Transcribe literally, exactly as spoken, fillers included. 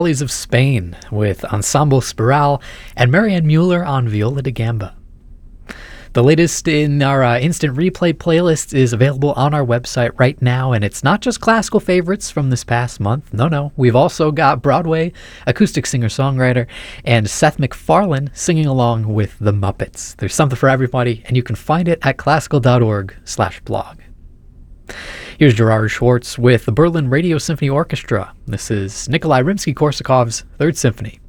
Follies of Spain with Ensemble Spiral and Marianne Mueller on viola da gamba. The latest in our uh, instant replay playlist is available on our website right now, and it's not just classical favorites from this past month. No, no. We've also got Broadway acoustic singer-songwriter and Seth MacFarlane singing along with the Muppets. There's something for everybody, and you can find it at classical.org slash blog. Here's Gerard Schwartz with the Berlin Radio Symphony Orchestra. This is Nikolai Rimsky-Korsakov's Third Symphony.